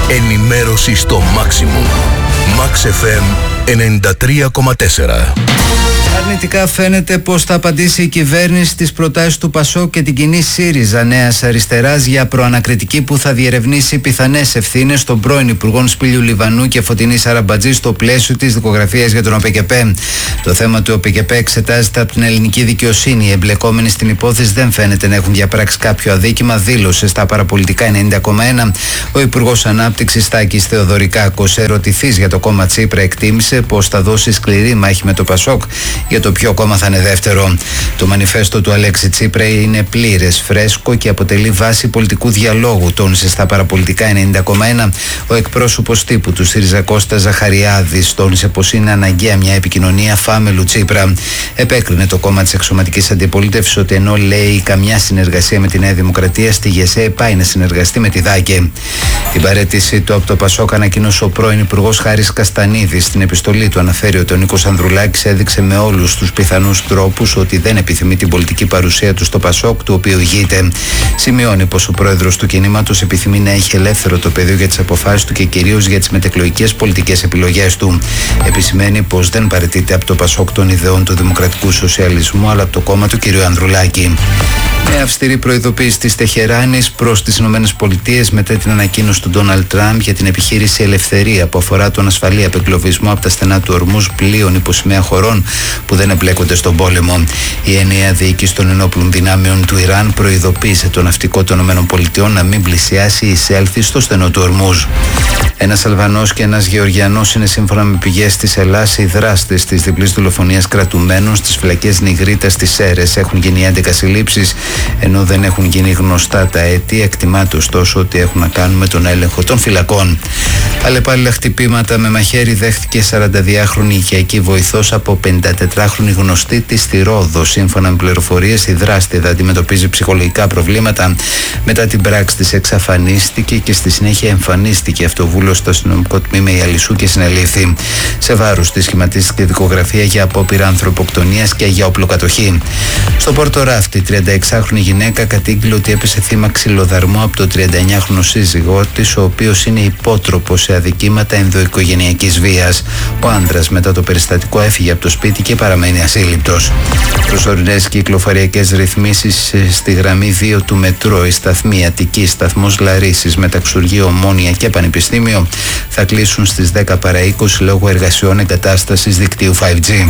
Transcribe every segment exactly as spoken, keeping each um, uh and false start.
Ενημέρωση στο maximum. Max εφ εμ ενενήντα τρία κόμμα τέσσερα. Αρνητικά φαίνεται πως θα απαντήσει η κυβέρνηση στις προτάσεις του ΠΑΣΟΚ και την κοινή ΣΥΡΙΖΑ Νέας Αριστεράς για προανακριτική που θα διερευνήσει πιθανές ευθύνες των πρώην Υπουργών Σπύλιου Λιβανού και Φωτεινής Σαραμπατζή στο πλαίσιο της δικογραφίας για τον ΟΠΕΚΕΠΕ. Το θέμα του ΟΠΕΚΕΠΕ εξετάζεται από την ελληνική δικαιοσύνη. Οι εμπλεκόμενοι στην υπόθεση δεν φαίνεται να έχουν διαπράξει κάποιο αδίκημα, δήλωσε στα παραπολιτικά ενενήντα κόμμα ένα ο Υπουργός Ανάπτυξης Τάκης Θεοδωρικάκος. Ερωτηθής για το κόμμα Τσίπρα, εκτίμησε πως θα δώσει σκληρή μάχη με το ΠΑΣΟΚ για το ποιο κόμμα θα είναι δεύτερο. Το μανιφέστο του Αλέξη Τσίπρα είναι πλήρες, φρέσκο και αποτελεί βάση πολιτικού διαλόγου, τόνισε στα παραπολιτικά ενενήντα κόμμα ένα ο εκπρόσωπος τύπου του ΣΥΡΙΖΑ Κώστας Ζαχαριάδης. Τόνισε πως είναι αναγκαία μια επικοινωνία φάμελου Τσίπρα. Επέκρινε το κόμμα της εξωματικής αντιπολίτευσης ότι ενώ λέει καμιά συνεργασία με τη Νέα Δημοκρατία, στη ΓΕΣΕ πάει να συνεργαστεί με τη ΔΑΚΕ. Την παρέτησή του από το ΠΑΣΟΚ ανακοίνωσε ο πρώην Υπουργός Χάρης Καστανίδης. Στην επιστολή του αναφέρει ότι ο Νίκος Ανδρουλάκης έδειξε με όλους τους πιθανούς τρόπους ότι δεν επιθυμεί την πολιτική παρουσία του στο ΠΑΣΟΚ, του οποίου ηγείται. Σημειώνει πως ο πρόεδρος του κινήματος επιθυμεί να έχει ελεύθερο το πεδίο για τις αποφάσεις του και κυρίως για τις μετεκλογικές πολιτικές επιλογές του. Επισημαίνει πως δεν παραιτείται από το ΠΑΣΟΚ των ιδεών του δημοκρατικού σοσιαλισμού, αλλά από το κόμμα του κ. Ανδρουλάκη. Με αυστηρή προειδοποίηση της Τεχεράνης προς τις ΗΠΑ μετά την ανακοίνωση του Ντόναλντ Τραμπ για την επιχείρηση Ελευθερία που αφορά τον ασφαλή απεγκλωβισμό από τα στενά του Ορμούζ πλοίων υποσημαία χωρών που δεν εμπλέκονται στον πόλεμο. Η ενιαία διοίκηση των ενόπλων δυνάμεων του Ιράν προειδοποίησε το ναυτικό των ΗΠΑ να μην πλησιάσει ή εισέλθει στο στενό του Ορμούζ. Ένας Αλβανός και ένας Γεωργιανός είναι, σύμφωνα με πηγές της Ελλάς, οι δράστες της διπλής δολοφονίας κρατουμένων στις φυλακές Νιγρίτας στις Σέρρες. Έχουν γίνει έντεκα συλλήψεις, ενώ δεν έχουν γίνει γνωστά τα αίτια. Εκτιμάται ωστόσο ότι έχουν να κάνουν με τον έλεγχο των φυλακών. Αλλεπάλληλα χτυπήματα με μαχαίρι δέχτηκε σαρανταδυάχρονη οικιακή βοηθός από πενηντατετράχρονη γνωστή της στη Ρόδο. Σύμφωνα με πληροφορίες, η δράστηδα αντιμετωπίζει ψυχολογικά προβλήματα. Μετά την πράξη της εξαφανίστηκε και στη συνέχεια εμφανίστηκε αυτοβούλος στο αστυνομικό τμήμα Ιαλισσού και συνελήφθη. Σε βάρος της σχηματίστηκε δικογραφία για απόπειρα ανθρωποκτονίας και για οπλοκατοχή. Στο Πόρτο Ράφτη, τριάντα εξάχρονη γυναίκα κατήγγειλε ότι έπεσε θύμα ξυλοδαρμό από το τριανταεννιάχρονο σύζυγό της, ο οποίος είναι υπότροπος σε αδικήματα ενδοοικογενειακής βίας. Ο άντρας μετά το περιστατικό έφυγε από το σπίτι και παραμένει ασύλληπτος. Προσωρινές κυκλοφοριακές ρυθμίσεις στη γραμμή δύο του μετρό, η σταθμή Αττική, σταθμός Λαρίσης, Μεταξουργείο, Ομόνια και Πανεπιστήμιο θα κλείσουν στις δέκα παρά είκοσι λόγω εργασιών εγκατάστασης δικτύου φάιβ τζι.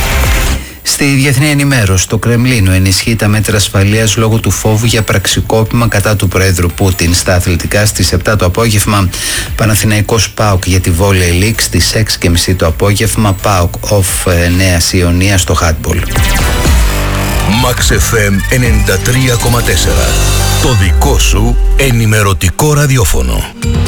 Στη διεθνή ενημέρωση, το Κρεμλίνο ενισχύει τα μέτρα ασφαλείας λόγω του φόβου για πραξικόπημα κατά του Προέδρου Πούτιν. Στα αθλητικά, στις επτά το απόγευμα, Παναθηναϊκός ΠΑΟΚ για τη Volley League, στις έξι και μισή το απόγευμα, ΠΑΟΚ Off Νέας Ιωνίας στο Handball. Max εφ εμ ενενήντα τρία κόμμα τέσσερα. Το δικό σου ενημερωτικό ραδιόφωνο.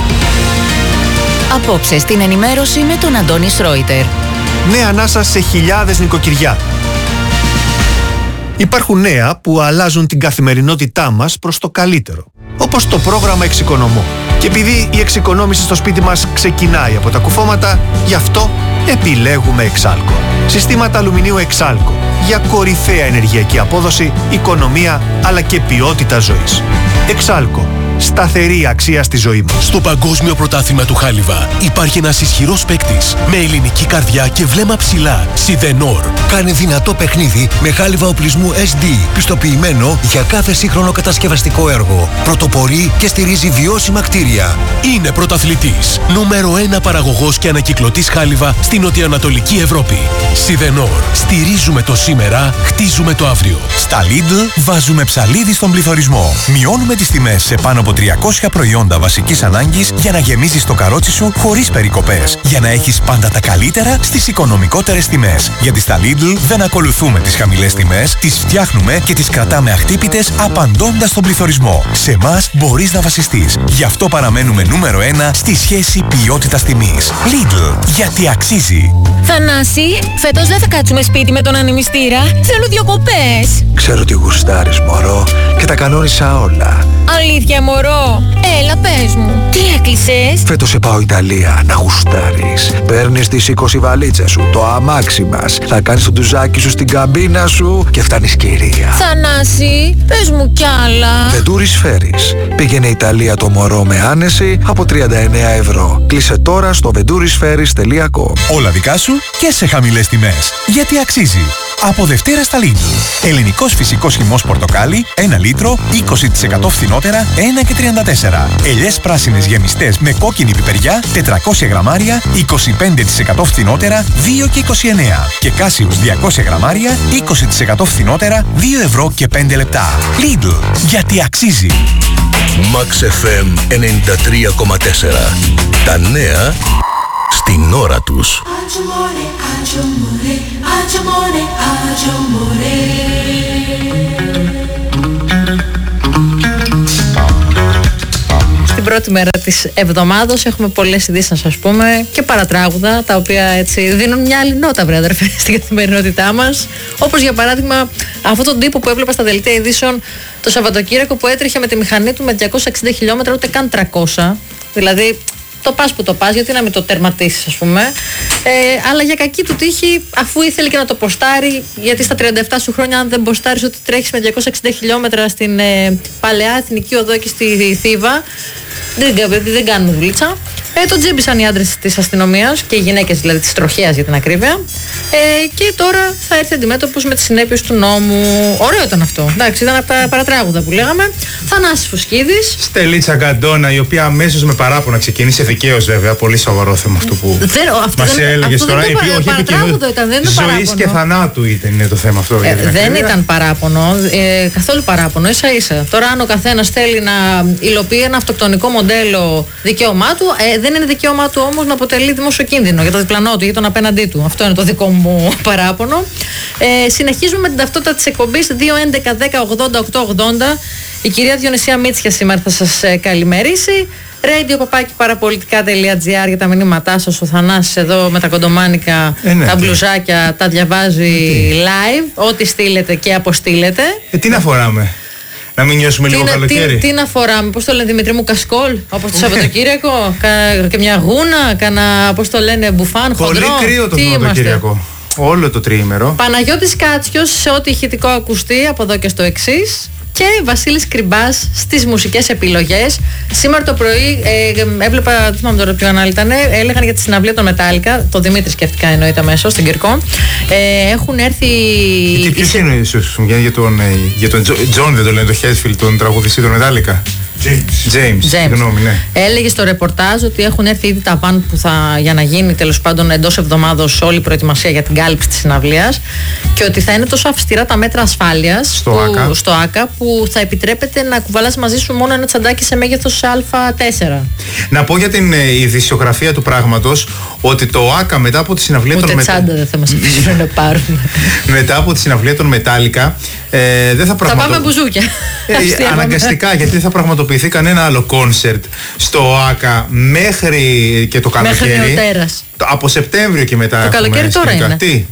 Απόψε στην ενημέρωση με τον Αντώνη Σρόιτερ. Νέα ανάσα σε χιλιάδες νοικοκυριά. Υπάρχουν νέα που αλλάζουν την καθημερινότητά μας προς το καλύτερο. Όπως το πρόγραμμα Εξοικονομώ. Και επειδή η εξοικονόμηση στο σπίτι μας ξεκινάει από τα κουφώματα, γι' αυτό επιλέγουμε Εξάλκο. Συστήματα αλουμινίου Εξάλκο για κορυφαία ενεργειακή απόδοση, οικονομία αλλά και ποιότητα ζωής. Εξάλκο. Σταθερή αξία στη ζωή μας. Στο Παγκόσμιο Πρωτάθλημα του Χάλιβα υπάρχει ένας ισχυρός παίκτης με ελληνική καρδιά και βλέμμα ψηλά. Σιδενόρ. Κάνει δυνατό παιχνίδι με χάλιβα οπλισμού ες ντι, πιστοποιημένο για κάθε σύγχρονο κατασκευαστικό έργο. Πρωτοπορεί και στηρίζει βιώσιμα κτίρια. Είναι πρωταθλητής. Νούμερο ένα παραγωγός και ανακυκλωτής χάλιβα στην νοτιοανατολική Ευρώπη. Σιδενόρ. Στηρίζουμε το σήμερα, χτίζουμε το αύριο. Στα Lidl βάζουμε ψαλίδι στον πληθωρισμό. Μειώνουμε τις τιμές σε πάνω από τριακόσια προϊόντα βασικής ανάγκης για να γεμίζεις το καρότσι σου χωρίς περικοπές. Για να έχεις πάντα τα καλύτερα στις οικονομικότερες τιμές. Γιατί στα Lidl δεν ακολουθούμε τις χαμηλές τιμές, τις φτιάχνουμε και τις κρατάμε αχτύπητες απαντώντας στον πληθωρισμό. Σε εμάς μπορείς να βασιστείς. Γι' αυτό παραμένουμε νούμερο ένα στη σχέση ποιότητας-τιμής. Lidl, γιατί αξίζει. Θανάση, φέτος δεν θα κάτσουμε σπίτι με τον ανεμιστήρα. Θέλω διακοπές. Ξέρω ότι γουστάρεις, μωρό, και τα κανόνισα όλα. Αλήθεια, μωρό. Έλα, πες μου. Τι έκλεισε γύρισες? Φέτος σε πάω Ιταλία να γουστάρεις. Παίρνεις τις είκοσι βαλίτσες σου, το αμάξι μας. Θα κάνεις το ντουζάκι σου στην καμπίνα σου και φτάνεις κυρία. Θανάση, πες μου κι άλλα. Venturi Ferries. Πήγαινε Ιταλία το μωρό με άνεση από τριάντα εννέα ευρώ. Κλείσε τώρα στο venturisferries τελεία com. Όλα δικά σου και σε χαμηλές τιμές. Γιατί αξίζει. Από Δευτέρα στα Lidl. Ελληνικός φυσικός χυμός πορτοκάλι, ένα λίτρο, είκοσι τοις εκατό φθηνότερα, ένα και τριάντα τέσσερα. Ελιές πράσινες γεμιστές με κόκκινη πιπεριά, τετρακόσια γραμμάρια, είκοσι πέντε τοις εκατό φθηνότερα, δύο και είκοσι εννέα. Και κάσιους διακόσια γραμμάρια, είκοσι τοις εκατό φθηνότερα, δύο ευρώ και πέντε λεπτά. Lidl. Γιατί αξίζει. Max εφ εμ ενενήντα τρία κόμμα τέσσερα. Τα νέα στην ώρα τους. Στην πρώτη μέρα της εβδομάδος έχουμε πολλές ειδήσεις να σας πούμε και παρατράγουδα τα οποία έτσι δίνουν μια άλλη νότα, βρε αδερφέ, στην καθημερινότητά μας. Όπως για παράδειγμα αυτόν τον τύπο που έβλεπα στα δελτία ειδήσεων το Σαββατοκύριακο που έτρεχε με τη μηχανή του με διακόσια εξήντα χιλιόμετρα, ούτε καν τριακόσια. Δηλαδή το πας που το πας, γιατί να μην το τερματίσεις, ας πούμε. Ε, αλλά για κακή του τύχη, αφού ήθελε και να το ποστάρει, γιατί στα τριάντα επτά σου χρόνια, αν δεν ποστάρεις ότι τρέχεις με διακόσια εξήντα χιλιόμετρα στην ε, παλαιά εθνική οδό και στη Θήβα, δεν, δεν κάνουν δουλίτσα. Ε, το τζίμπησαν οι άντρες της αστυνομίας και οι γυναίκες δηλαδή της τροχέας για την ακρίβεια. Ε, και τώρα θα έρθει αντιμέτωπος με τις συνέπειες του νόμου. Ωραίο ήταν αυτό. Εντάξει, ήταν από τα παρατράγουδα που λέγαμε. Θανάσης Φουσκίδης. Στελίτσα Γκαντόνα, η οποία αμέσως με παράπονα ξεκίνησε, δικαίως βέβαια. Πολύ σοβαρό θέμα αυτό που μας έλεγες τώρα. Παρατράγουδο ήταν, δεν είναι παράπονο. Ζωής και θανάτου ήταν είναι το θέμα αυτό. Ε, δεν ήταν παράπονο, ε, καθόλου παράπονο, ίσα ίσα. Τώρα, αν ο καθένας θέλει να υλοποιεί ένα αυτοκτονικό μοντέλο δικαίωμά του, ε, δεν είναι δικαίωμά του όμως να αποτελεί δημόσιο κίνδυνο για το διπλανό του, για τον απέναντί του. Αυτό είναι το δικό μου παράπονο. Ε, συνεχίζουμε με την ταυτότητα της εκπομπής δύο έντεκα δέκα ογδόντα οκτώ ογδόντα. Η κυρία Διονυσία Μίτσια σήμερα θα σας ε, καλημερίσει. radio παπάκι παραπολιτικά τελεία τζι άρ για τα μηνύματά σας. Ο Θανάσης εδώ με τα κοντομάνικα, ε, ναι, τα μπλουζάκια, τα διαβάζει ε, live. Ό,τι στείλετε και αποστείλετε. Ε, τι να φοράμε. Να μην νιώσουμε λίγο καλοκαίρι. Τι, τι να φοράμε, πώς το λένε Δημητρή μου, κασκόλ, όπως το Σαββατοκύριακο, και μια γούνα, κάνα, πώς το λένε, μπουφάν, χοντρό. Πολύ κρύο το Σαββατοκύριακο. Όλο το τριήμερο. Παναγιώτης Κάτσιος σε ό,τι ηχητικό ακουστεί από εδώ και στο εξής. Και Βασίλης Κρυμπάς στις μουσικές επιλογές. Σήμερα το πρωί ε, έβλεπα, δεν θυμάμαι τώρα ποιο κανάλι ήταν, έλεγαν για τη συναυλία των Μετάλλικα. Το Δημήτρη σκέφτηκα εννοείται αμέσως στην Κυρκό. Ε, έχουν έρθει. Και ποιος σε... είναι ίσως, για τον, για τον Τζον, δεν το λένε, το Χέσφιλ, τον τραγουδιστή των Μετάλλικα. James. James. Συγγνώμη, ναι. Έλεγε στο ρεπορτάζ ότι έχουν έρθει ήδη τα βαν που θα, για να γίνει τέλος πάντων εντός εβδομάδος όλη η προετοιμασία για την κάλυψη της συναυλίας και ότι θα είναι τόσο αυστηρά τα μέτρα ασφάλειας στο, που, άκα. στο άκα που θα επιτρέπεται να κουβαλάς μαζί σου μόνο ένα τσαντάκι σε μέγεθος Α τέσσερα. Να πω για την ε, ειδησιογραφία του πράγματος ότι το άκα μετά από τη συναυλία Ούτε των τσάντα μετα... δεν θα μας αφήσουν να πάρουμε. Μετά από τη συναυλία των Μετάλλικα ε, δεν θα πραγματοποιηθεί. Θα πάμε μπουζούκια. Ε, αναγκαστικά, γιατί δεν θα πραγματοποιηθεί κανένα άλλο κόνσερτ στο άκα μέχρι και το καλοκαίρι. Μέχρι νεοτέρας. Από Σεπτέμβριο και μετά. Το καλοκαίρι τώρα είναι. Τι.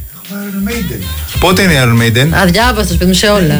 Πότε είναι η Iron Maiden? Αδιάβαστος, παιδί μου, σε όλα.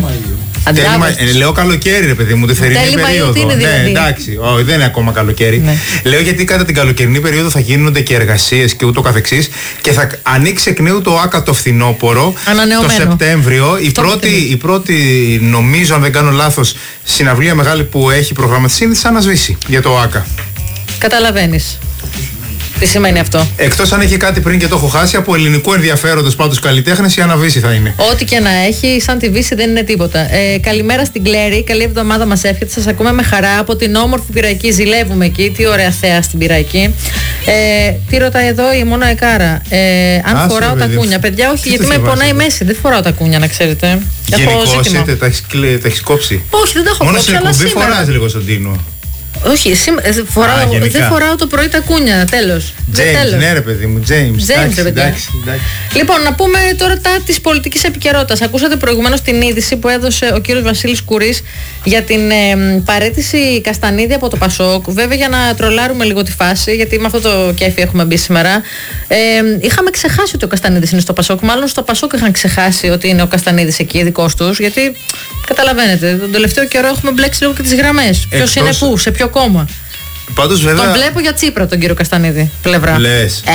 Ε, λέω καλοκαίρι, ρε παιδί μου, τη θερινή περίοδο. Είναι δηλαδή. Ναι, εντάξει, όχι, δεν είναι ακόμα καλοκαίρι. Ναι. Λέω γιατί κατά την καλοκαιρινή περίοδο θα γίνονται και εργασίες και ούτω καθεξής και θα ανοίξει εκ νέου το άκα το φθινόπωρο το Σεπτέμβριο. Η πρώτη, η πρώτη, νομίζω, αν δεν κάνω λάθος, συναυλία μεγάλη που έχει προγραμματιστεί είναι της Άννας Βύση για το άκα. Καταλαβαίνεις. Τι σημαίνει αυτό? Εκτός αν έχει κάτι πριν και το έχω χάσει, από ελληνικού ενδιαφέροντος πάντως καλλιτέχνες, η Άννα Βύση θα είναι. Ό,τι και να έχει, σαν τη Βύση δεν είναι τίποτα. Ε, καλημέρα στην Κλέρη, καλή εβδομάδα μας εύχεται. Σας ακούμε με χαρά από την όμορφη Πειραϊκή. Ζηλεύουμε εκεί, τι ωραία θέα στην Πειραϊκή. Ε, τι ρωτάει εδώ η Μόνα Εκάρα. Ε, αν Άσο, φοράω τα κούνια. Παιδιά, όχι, γιατί με πονάει η μέση. Δεν φοράω τα κούνια, να ξέρετε. Γενικώς είτε τα έχεις κόψει? Όχι, δεν τα έχω Μόνο κόψει. Μόνο σε εκπομπή φοράς λίγο στον Τίνο. Όχι, σήμα, φοράω, Α, δεν φοράω το πρωί τα κούνια, τέλος. James, ναι ρε παιδί μου, James. James, εντάξει, ρε παιδιά. Εντάξει, εντάξει. Λοιπόν, να πούμε τώρα τα της πολιτικής επικαιρότητας. Ακούσατε προηγουμένως την είδηση που έδωσε ο κύριος Βασίλης Κουρής για την ε, παραίτηση Καστανίδη από το Πασόκ. Βέβαια, για να τρολάρουμε λίγο τη φάση, γιατί με αυτό το κέφι έχουμε μπει σήμερα. Ε, είχαμε ξεχάσει ότι ο Καστανίδης είναι στο Πασόκ. Μάλλον στο Πασόκ είχαν ξεχάσει ότι είναι ο Καστανίδης εκεί, δικός τους. Γιατί καταλαβαίνετε, τον τελευταίο καιρό έχουμε μπλέξει λίγο και τις γραμμές. Ποιος είναι πού, σε ποιο κόμμα. Πάντως, βέβαια... Τον βλέπω για Τσίπρα τον κύριο Καστανίδη. Πλευρά. Λες.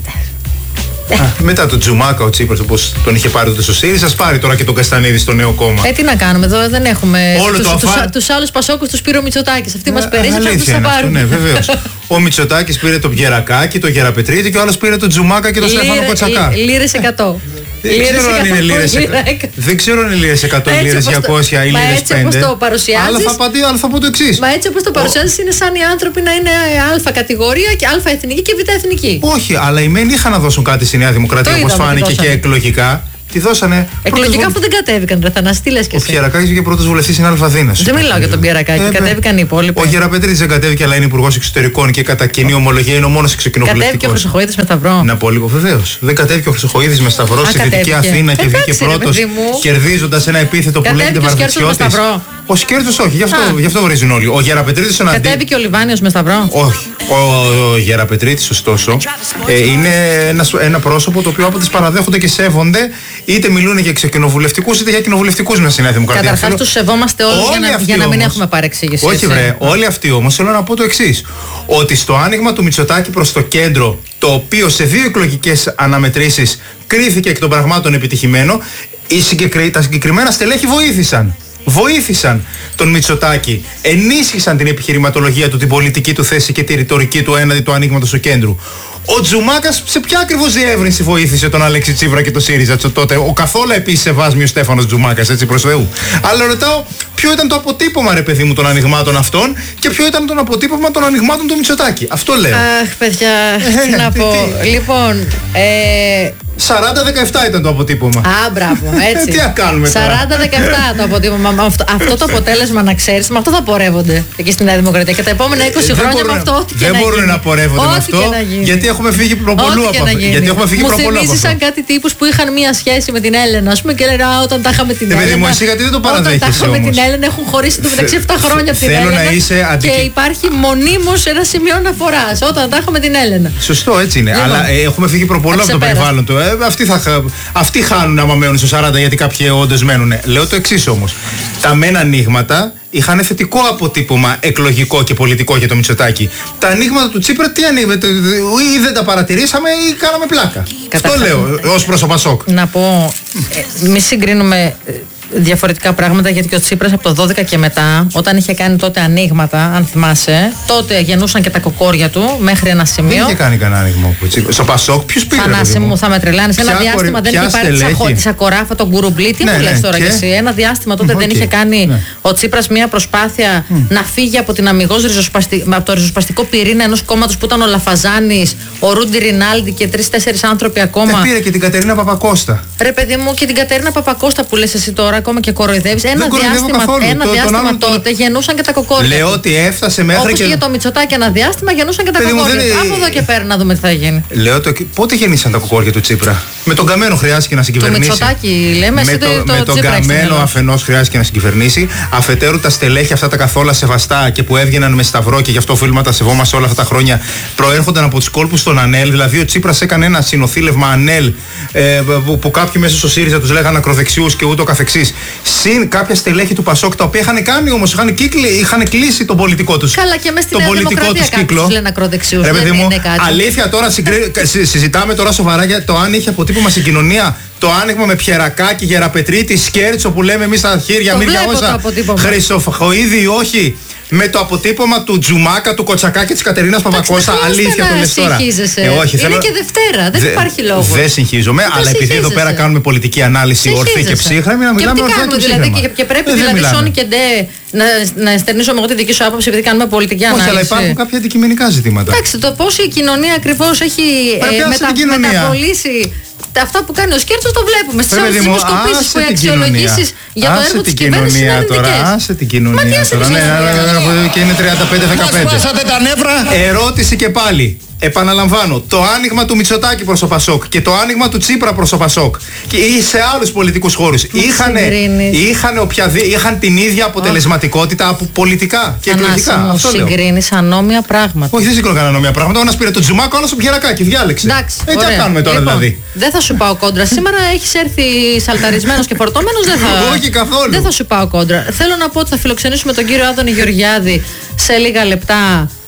Ε, Α, μετά τον Τζουμάκα ο Τσίπρας, όπως τον είχε πάρει τότε στο ΣΥΡΙΖΑ, σας πάρει τώρα και τον Καστανίδη στο νέο κόμμα. Ε, τι να κάνουμε, εδώ δεν έχουμε. Όλο τους, το τους, αφά... τους άλλους Πασόκους τους πήρε ο Μητσοτάκης. Αυτοί μας περίσσεψαν, τους θα πάρουν. Ναι, βεβαίως. Ο Μητσοτάκης πήρε τον Πιερακάκη, τον Γεραπετρίτη και ο άλλος πήρε τον Τζουμάκα και τον Στέφανο Κοτσακά. Λίρες εκατό. Δεν ξέρω αν είναι λίρες εκατό. Δεν ξέρω αν είναι λίρες εκατό, λίρες διακόσια ή λίρες πέντε. Έτσι όπως το παρουσιάζεις. Αλλά θα, πατή, αλλά θα πω το εξής. Μα έτσι όπως το παρουσιάζεις είναι σαν οι άνθρωποι να είναι α κατηγορία και α εθνική και β εθνική. Όχι, αλλά οι μεν είχαν να δώσουν κάτι στη Νέα Δημοκρατία όπως φάνηκε και εκλογικά. Τη δώσανε. Εκλογικά αφού δεν κατέβηκαν, ρε Θανάση, τι λες και εσύ. Ο Πιερακάκης βγήκε πρώτος βουλευτής στην Αλφαδίνα. Δεν μιλάω για τον Πιερακάκη, ε, κατέβηκαν οι υπόλοιποι. Ο Γεραπετρίτης δεν κατέβηκε, αλλά είναι υπουργός εξωτερικών και κατά κοινή ομολογία είναι ο μόνος εξοκοινοβουλευτικός. Κατέβηκε ο Χρυσοχοΐδης με σταυρό. Να πω λίγο, βεβαίως. Δεν κατέβηκε ο Χρυσοχοΐδης με σταυρό στη Δυτική Αθήνα και βγήκε πρώτος κερδίζοντας ένα επίθετο που λέγεται Βαρβιτσιώτης. Ο Σκέρτσος όχι, γι' αυτό, γι' αυτό βρίζουν όλοι. Ο Γεραπετρίτης ο Ναντί... Κατέβηκε ο Λιβάνιος με σταυρό. Όχι. Ο, ο Γεραπετρίτης, ωστόσο, ε, είναι ένα, ένα πρόσωπο το οποίο από τις παραδέχονται και σέβονται, είτε μιλούν για ξεκοινοβουλευτικούς είτε για κοινοβουλευτικούς μέσα στη Νέα Δημοκρατία. Καταρχάς τους σεβόμαστε όλους για να, για να μην έχουμε παρεξήγηση. Όχι, βρε. Όλοι αυτοί όμως θέλω να πω το εξής. Ότι στο άνοιγμα του Μητσοτάκη προς το κέντρο, το οποίο σε δύο εκλογικές αναμετρήσεις κρίθηκε εκ των πραγμάτων επιτυχημένο, οι συγκεκρι... τα συγκεκριμένα στελέχη βοήθησαν. Βοήθησαν τον Μητσοτάκη, ενίσχυσαν την επιχειρηματολογία του, την πολιτική του θέση και τη ρητορική του έναντι του ανοίγματος του κέντρου. Ο Τζουμάκας σε ποια ακριβώς διεύρυνση βοήθησε τον Αλέξη Τσίπρα και τον ΣΥΡΙΖΑ τότε? Ο καθόλου επίσης σεβάσμιος Στέφανος Τζουμάκας, έτσι προς Θεού. Αλλά ρωτάω, ποιο ήταν το αποτύπωμα, ρε παιδί μου, των ανοιγμάτων αυτών και ποιο ήταν το αποτύπωμα των ανοιγμάτων του Μητσοτάκη? Αυτό λέω. Αχ, παιδιά, τι να πω. Λοιπόν, ε... σαράντα δεκαεπτά ήταν το αποτύπωμα. Α, μπράβο, έτσι. Τι να κάνουμε τώρα. σαράντα δεκαεπτά το αποτύπωμα. Αυτό, αυτό το αποτέλεσμα, να ξέρεις, με αυτό θα πορεύονται εκεί στην Νέα Δημοκρατία. Και τα επόμενα είκοσι χρόνια με αυτό, ό,τι και δεν να μπορούν γίνει. να πορεύονται με αυτό. Γιατί έχουμε φύγει προπολού από αυτό. Γιατί έχουμε φύγει προπολού από αυτό. Μου θυμίζησαν κάτι τύπους που είχαν μία σχέση με την Έλενα, ας πούμε, και λένε α, όταν τα είχαμε την Έλενα. Παιδί εσύ γιατί δεν το παραδέχεσαι? Όταν τα είχαμε την Έλενα, έχουν χωρίσει το μεταξύ επτά χρόνια από την Έλενα. Και υπάρχει μονίμως ένα σημείο αναφοράς. Όταν τα είχαμε την Έλενα. Σωστό, έτσι είναι. Αλλά έχουμε φύγει προπολού από το περιβάλλον του. Αυτοί χάνουν άμα μένουν στο σαράντα γιατί κάποιοι όντως μένουν. Λέω το εξής όμως. Τα μεν ανοίγματα είχαν θετικό αποτύπωμα εκλογικό και πολιτικό για το Μητσοτάκη. Τα ανοίγματα του Τσίπρα τι ανοίγματα? Ή δεν τα παρατηρήσαμε ή κάναμε πλάκα. Αυτό λέω ως προς το Πασόκ. Να πω, ε, μη συγκρίνουμε διαφορετικά πράγματα, γιατί και ο Τσίπρας από το δώδεκα και μετά, όταν είχε κάνει τότε ανοίγματα, αν θυμάσαι, τότε γεννούσαν και τα κοκόρια του μέχρι ένα σημείο. Δεν είχε κάνει κανένα ανοίγμα που Τσίπρα. Στο Πασόκ, ποιος πήρε? Θανάση μου, θα με τρελάνεις. Ένα διάστημα δεν είχε πάρει τη σακοράφα, τον κουρουμπλί. Τι ναι, μου λες ναι, τώρα και... κι εσύ? Ένα διάστημα τότε okay. δεν είχε κάνει ναι. ο Τσίπρας μια προσπάθεια mm. να φύγει από, την αμιγώς ριζοσπαστι... από το ριζοσπαστικό πυρήνα ενός κόμματος που ήταν ο Λαφαζάνης, ο Ρούντι Ρινάλντι και τρεις-τέσσερις άνθρωποι ακόμα. Ε, πήρε και την Κατερίνα Παπακώστα. Ρε παιδί μου, και την Κατερίνα Παπακώστα που λες εσύ τώρα, ακόμα και κοροϊδεύεις. Ένα διάστημα, καθόλου. ένα το, διάστημα τον τότε τον... γεννούσαν και τα κοκόρια. Λέω ότι έφτασε μέχρι. Όπως και... και για το Μητσοτάκη ένα διάστημα γεννούσαν και τα κοκόρια. Δεν... Από εδώ και πέρα να δούμε τι θα γίνει. Λέω το... πότε γεννήσαν τα κοκόρια του Τσίπρα? Με τον Καμένο χρειάστηκε να συγκυβερνήσει. Το Μητσοτάκη λέμε, με, το, το, με το τον Καμένο αφενός χρειάστηκε να συγκυβερνήσει. Αφετέρου τα στελέχη αυτά τα καθόλου σεβαστά και που έβγαιναν με σταυρό και γι' αυτό οφείλουμε να τα σεβόμαστε όλα αυτά τα χρόνια, προέρχονταν από τους κόλπους των ΑΝΕΛ. Δηλαδή ο Τσίπρας έκανε ένα συνοθήλευμα ΑΝΕΛ ε, που, που κάποιοι μέσα στο ΣΥΡΙΖΑ τους λέγανε ακροδεξιούς και ούτω καθεξής. Συν κάποια στελέχη του Πασόκ, τα οποία είχαν κάνει όμως, είχαν, είχαν κλείσει τον πολιτικό τους. Καλά, και μέσα στην Νέα Δημοκρατία κάποιους λένε ακροδεξιούς. Ρε παιδί μου, αλήθεια τώρα συγκρι... συζητάμε τώρα σοβαρά για το αν είχε αποτύπωμα στην κοινωνία το άνοιγμα με Πιερακάκη, Γεραπετρίτη, Σκέρτσο που λέμε εμείς στα χέρια, μην διαβόσα, Χρυσοχοΐδη, όχι. Με το αποτύπωμα του Τζουμάκα, του Κοτσακά και της Κατερίνας Παπακώστα. Αλήθεια το λες τώρα. Ε, όχι, είναι θέλω... και Δευτέρα, δεν Δε, υπάρχει λόγο. Δεν συγχύζομαι, αλλά επειδή εδώ πέρα κάνουμε πολιτική ανάλυση ορθή και ψύχρεμη, να μιλάμε ορθά και ψύχρεμα. Δηλαδή, και, και πρέπει ε, δηλαδή Σόνι και Ντε να, να στερνίσουμε εγώ τη δική σου άποψη επειδή κάνουμε πολιτική ανάλυση. Όχι, αλλά υπάρχουν κάποια αντικειμενικά ζητήματα. Εντάξει, το πώς η κοινωνία ακριβώς έχει μεταπολίσει. Αυτά που κάνει ο Σκέρτσος το βλέπουμε στις άλλες δημοσκοπήσεις που οι αξιολογήσεις για το έργο της κυβέρνησης είναι αρνητικές. Άσε την κοινωνία τώρα. Ναι, και είναι τριάντα πέντε δεκαπέντε. Μας σπάσατε τα νεύρα. Ερώτηση και πάλι. Επαναλαμβάνω, το άνοιγμα του Μητσοτάκη προς το Πασόκ και το άνοιγμα του Τσίπρα προς το Πασόκ και ή σε άλλους πολιτικούς χώρους είχαν, είχαν, είχαν την ίδια αποτελεσματικότητα από πολιτικά και εκλογικά. Αυτό συγκρίνεις ανώμια πράγματα. Όχι, δεν συγκρίνω κανένα ανώμια πράγματα. Ο ένας πήρε τον Τζουμάκο, ο άλλος τον Πιερακάκη. Διάλεξε. Εντάξει, ε, τι κάνουμε τώρα λοιπόν, δηλαδή. Δεν θα σου πάω κόντρα. Σήμερα έχεις έρθει σαλταρισμένος και φορτωμένος. Δεν θα... Όχι καθόλου. Δεν θα σου πάω κόντρα. Θέλω να πω ότι θα φιλοξενήσουμε τον κύριο Άδωνη Γεωργιάδη σε λίγα λεπτά.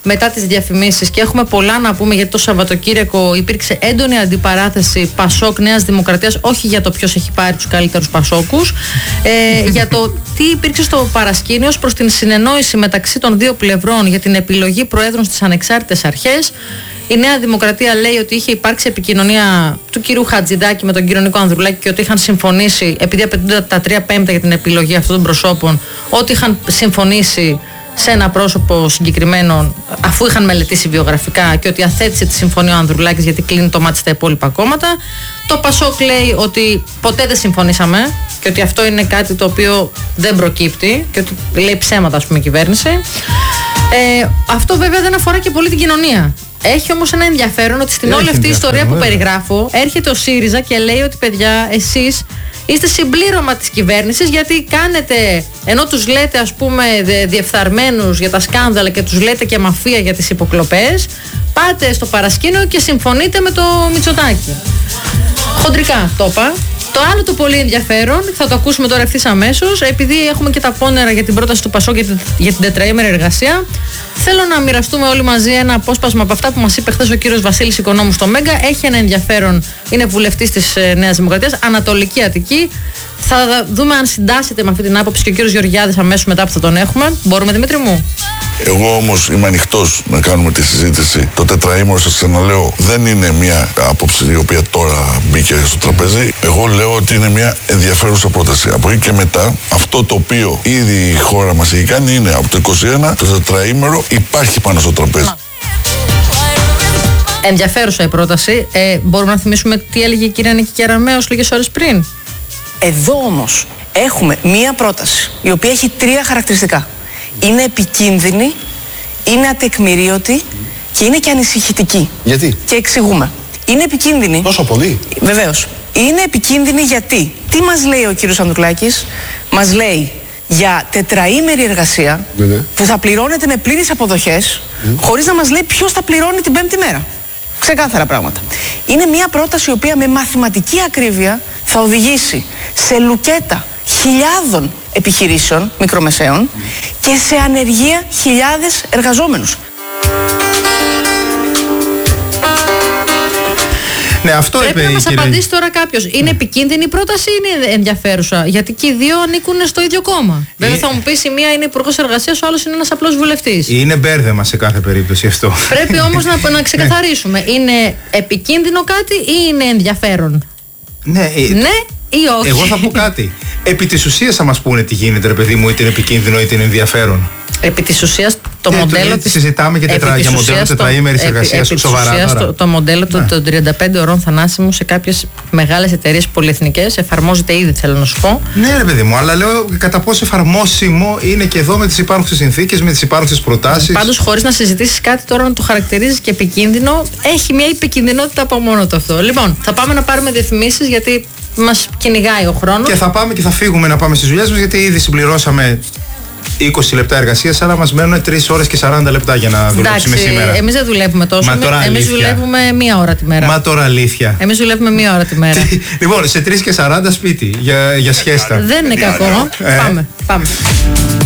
μετά τις διαφημίσεις και έχουμε πολλά να πούμε, γιατί το Σαββατοκύριακο υπήρξε έντονη αντιπαράθεση Πασόκ Νέας Δημοκρατίας, όχι για το ποιος έχει πάρει τους καλύτερους Πασόκους, ε, για το τι υπήρξε στο παρασκήνιο προς την συνεννόηση μεταξύ των δύο πλευρών για την επιλογή προέδρων στις ανεξάρτητες αρχές. Η Νέα Δημοκρατία λέει ότι είχε υπάρξει επικοινωνία του κυρίου Χατζηδάκη με τον κύριο Νίκο Ανδρουλάκη και ότι είχαν συμφωνήσει, επειδή απαιτούνται τα τρία πέμπτα για την επιλογή αυτών των προσώπων, ότι είχαν συμφωνήσει σε ένα πρόσωπο συγκεκριμένο, αφού είχαν μελετήσει βιογραφικά, και ότι αθέτησε τη συμφωνία ο Ανδρουλάκης γιατί κλείνει το μάτι στα υπόλοιπα κόμματα. Το Πασόκ λέει ότι ποτέ δεν συμφωνήσαμε και ότι αυτό είναι κάτι το οποίο δεν προκύπτει και ότι λέει ψέματα, ας πούμε, η κυβέρνηση. Ε, αυτό βέβαια δεν αφορά και πολύ την κοινωνία. Έχει όμως ένα ενδιαφέρον ότι στην Έχει όλη αυτή η ιστορία που περιγράφω έρχεται ο ΣΥΡΙΖΑ και λέει ότι, παιδιά, εσείς είστε συμπλήρωμα της κυβέρνησης, γιατί κάνετε, ενώ τους λέτε, ας πούμε, διεφθαρμένους για τα σκάνδαλα και τους λέτε και μαφία για τις υποκλοπές, πάτε στο παρασκήνιο και συμφωνείτε με το Μητσοτάκη. Χοντρικά το είπα. Το άλλο το πολύ ενδιαφέρον, θα το ακούσουμε τώρα ευθύς αμέσως, επειδή έχουμε και τα πόνερα για την πρόταση του Πασόκ για την, για την τετραήμερη εργασία. Θέλω να μοιραστούμε όλοι μαζί ένα απόσπασμα από αυτά που μας είπε χθες ο κύριος Βασίλης Οικονόμου στο Μέγκα. Έχει ένα ενδιαφέρον, είναι βουλευτής της ε, Νέας Δημοκρατίας, Ανατολική Αττική. Θα δούμε αν συντάσσεται με αυτή την άποψη και ο κύριος Γεωργιάδης αμέσως μετά που θα τον έχουμε. Μπορούμε, Δημήτρη μου? Εγώ όμως είμαι ανοιχτός να κάνουμε τη συζήτηση. Το τετραήμερο, σας ξαναλέω, δεν είναι μια άποψη η οποία τώρα μπήκε στο τραπέζι. Εγώ λέω ότι είναι μια ενδιαφέρουσα πρόταση. Από εκεί και μετά, αυτό το οποίο ήδη η χώρα μας έχει κάνει είναι από το είκοσι ένα, το τετραήμερο υπάρχει πάνω στο τραπέζι. Ενδιαφέρουσα η πρόταση. Ε, μπορούμε να θυμίσουμε τι έλεγε η κυρία Νίκη Κεραμέως λίγες ώρες πριν? Εδώ όμως έχουμε μία πρόταση η οποία έχει τρία χαρακτηριστικά. Είναι επικίνδυνη, είναι ατεκμηρίωτη και είναι και ανησυχητική. Γιατί? Και εξηγούμε. Είναι επικίνδυνη. Τόσο πολύ? Βεβαίως. Είναι επικίνδυνη γιατί? Τι μας λέει ο κύριος Ανδρουλάκης? Μας λέει για τετραήμερη εργασία, ναι, που θα πληρώνεται με πλήρεις αποδοχές, mm. χωρίς να μας λέει ποιος θα πληρώνει την πέμπτη μέρα. Ξεκάθαρα πράγματα. Είναι μια πρόταση η οποία με μαθηματική ακρίβεια θα οδηγήσει σε λουκέτα χιλιάδων επιχειρήσεων μικρομεσαίων και σε ανεργία χιλιάδες εργαζόμενους. Ναι, αυτό Πρέπει είπε να μας κύριε... απαντήσει τώρα κάποιος. Είναι επικίνδυνη η πρόταση ή είναι ενδιαφέρουσα? Γιατί και οι δύο ανήκουν στο ίδιο κόμμα. Βέβαια θα μου πεις, η μία είναι υπουργός εργασίας, ο άλλος είναι ένας απλός βουλευτής. Είναι μπέρδεμα σε κάθε περίπτωση αυτό. Πρέπει όμως να, να ξεκαθαρίσουμε. Είναι επικίνδυνο κάτι ή είναι ενδιαφέρον? Ναι, ε... ναι ή όχι? Εγώ θα πω κάτι. Επί της ουσίας θα μας πούνε τι γίνεται, ρε παιδί μου, είτε είναι επικίνδυνο είτε είναι ενδιαφέρον. Επί της ουσίας το και μοντέλο της... Συζητάμε και τετρα... για μοντέλο τετραήμερης εργασίας σοβαρά. Επί το, το μοντέλο ναι. των τριάντα πέντε ωρών θανάσιμου σε κάποιες μεγάλες εταιρείες πολυεθνικές εφαρμόζεται ήδη, θέλω να σου πω. Ναι, ρε παιδί μου, αλλά λέω κατά πόσο εφαρμόσιμο είναι και εδώ με τις υπάρχουσες συνθήκες, με τις υπάρχουσες προτάσεις. Πάντως, χωρίς να συζητήσεις κάτι τώρα να το χαρακτηρίζεις και επικίνδυνο, έχει μια επικινδυνότητα από μόνο το αυτό. Λοιπόν, θα πάμε να πάρουμε διαφημίσεις γιατί μας κυνηγάει ο χρόνος. Και θα πάμε και θα φύγουμε να πάμε στις δουλειές μας, γιατί ήδη συμπληρώσαμε είκοσι λεπτά εργασίας, αλλά μας μένουν τρεις ώρες και σαράντα λεπτά για να δουλέψουμε σήμερα. Εμείς δεν δουλεύουμε τόσο. Εμείς δουλεύουμε μία ώρα τη μέρα. Μα τώρα αλήθεια. Εμείς δουλεύουμε μία ώρα τη μέρα. Λοιπόν, σε τρεις και σαράντα σπίτι για, για σχέστα. Δεν είναι κακό. Πάμε. Πάμε.